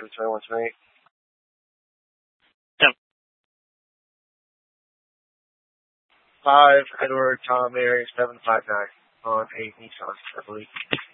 David 2128. 5 Edward Tom Mary 759 on a Nissan, I believe.